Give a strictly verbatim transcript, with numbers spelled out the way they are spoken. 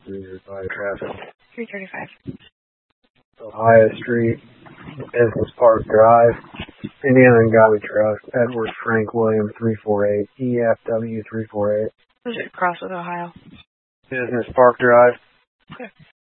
Cruiser by traffic. three thirty-five. Ohio Street, Business Park Drive, Indiana and Gobby Truck, Edward Frank William three four eight, E F W three four eight. Is it across with Ohio? Business Park Drive. Okay.